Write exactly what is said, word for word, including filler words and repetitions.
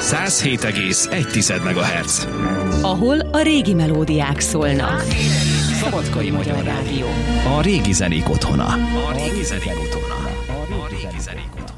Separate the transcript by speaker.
Speaker 1: száz hét egész egy megahertz.
Speaker 2: Ahol a régi melódiák szólnak. Szabadkai Magyar Rádió.
Speaker 1: A régi zenék otthona. A régi zenék otthona. A régi zenék otthona.